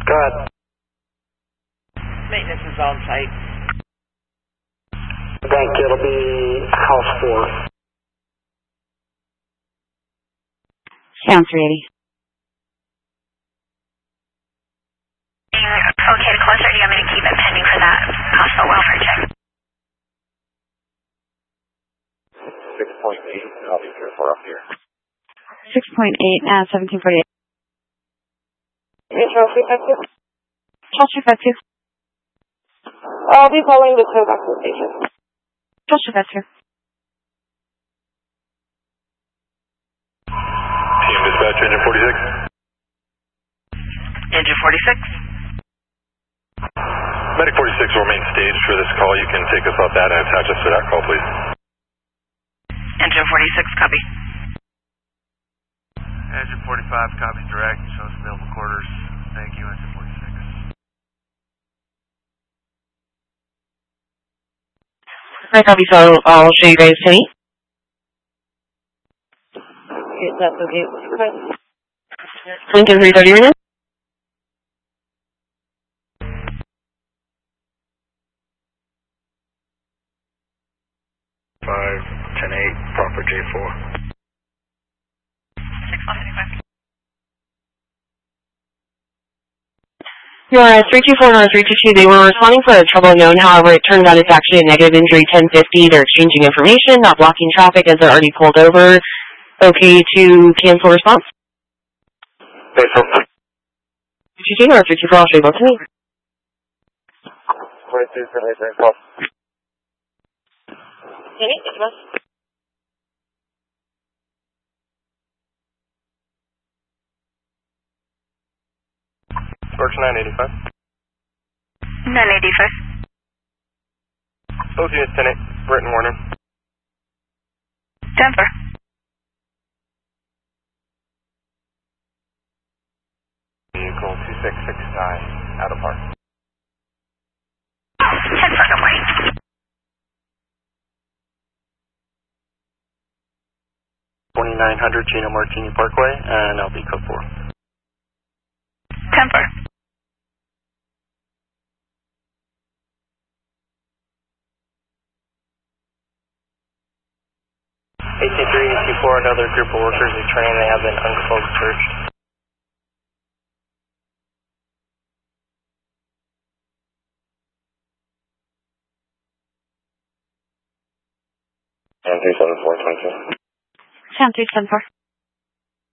Go ahead. Maintenance is on site. Thank you. It'll be house 4. Sounds 380. Okay to close, or do you want me to keep it pending for that hospital welfare check? 6.8, copy 4 up here. 6.8, 1748. Charles 352. Charles 352. I'll be calling the transaction station. Charles 352. Team dispatch, engine 46. Engine 46. Medic 46 will remain staged for this call. You can take us off that and attach us to that call, please. Engine 46, copy. Engine 45, copy direct. Shows available quarters. Thank you, engine 46. Hi, copy. So I'll show you guys Timmy. Okay, that's okay. Lincoln 330 right now. Proper J4. 6155. Your 324 and 322, they were responding for a trouble known. However, it turns out it's actually a negative injury 1050. They're exchanging information, not blocking traffic as they're already pulled over. Okay to cancel response? Faithful. 322 or 324, I'll show you both to me. 42, 78, call. Kenny, it's us. Torch 985. 985. Both units, 10-8. Britton Warner. Denver. Vehicle 2669, out of park. 10 foot away. 2900 Chino Martini Parkway, and I'll be code 4. Temper. AC384, another group of workers we trained, they have been uncontrolled searched. And 37422. Sound 374.